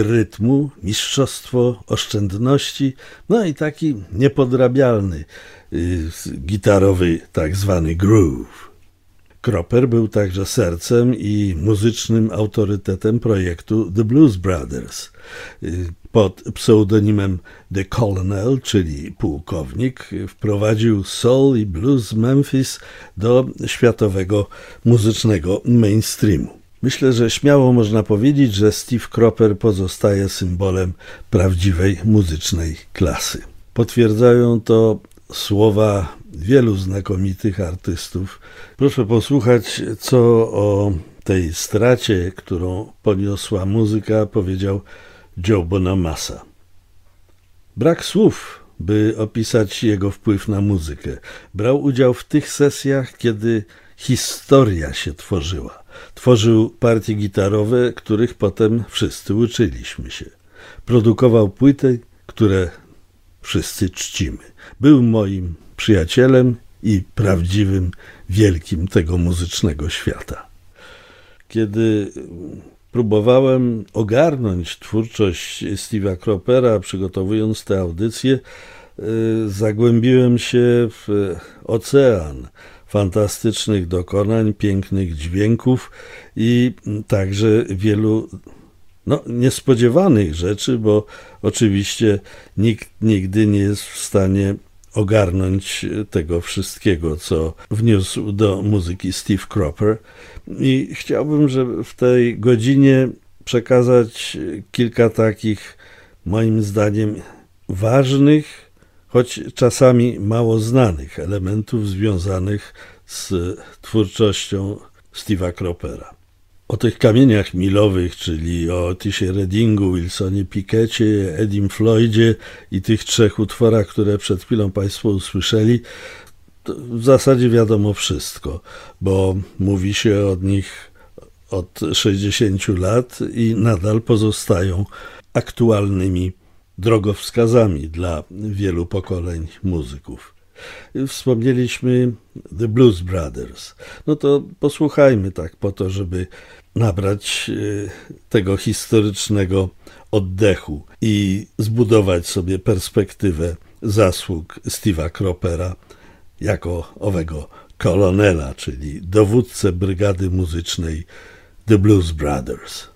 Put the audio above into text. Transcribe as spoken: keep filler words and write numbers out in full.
rytmu, mistrzostwo oszczędności, no i taki niepodrabialny y, gitarowy tak zwany groove. Cropper był także sercem i muzycznym autorytetem projektu The Blues Brothers. Pod pseudonimem The Colonel, czyli pułkownik, wprowadził soul i blues z Memphis do światowego muzycznego mainstreamu. Myślę, że śmiało można powiedzieć, że Steve Cropper pozostaje symbolem prawdziwej muzycznej klasy. Potwierdzają to słowa wielu znakomitych artystów. Proszę posłuchać, co o tej stracie, którą poniosła muzyka, powiedział Joe Bonamassa. Brak słów, by opisać jego wpływ na muzykę. Brał udział w tych sesjach, kiedy historia się tworzyła. Tworzył partie gitarowe, których potem wszyscy uczyliśmy się. Produkował płyty, które wszyscy czcimy. Był moim przyjacielem i prawdziwym wielkim tego muzycznego świata. Kiedy próbowałem ogarnąć twórczość Steve'a Croppera, przygotowując tę audycję, zagłębiłem się w ocean fantastycznych dokonań, pięknych dźwięków i także wielu no, niespodziewanych rzeczy, bo oczywiście nikt nigdy nie jest w stanie ogarnąć tego wszystkiego, co wniósł do muzyki Steve Cropper. I chciałbym, żeby w tej godzinie przekazać kilka takich, moim zdaniem, ważnych, choć czasami mało znanych elementów związanych z twórczością Steve'a Croppera. O tych kamieniach milowych, czyli o Otisie Reddingu, Wilsonie Picketcie, Edim Floydzie i tych trzech utworach, które przed chwilą Państwo usłyszeli, to w zasadzie wiadomo wszystko, bo mówi się od nich od sześćdziesięciu lat i nadal pozostają aktualnymi drogowskazami dla wielu pokoleń muzyków. Wspomnieliśmy The Blues Brothers. No to posłuchajmy tak po to, żeby nabrać tego historycznego oddechu i zbudować sobie perspektywę zasług Steve'a Croppera jako owego kolonela, czyli dowódcę brygady muzycznej The Blues Brothers.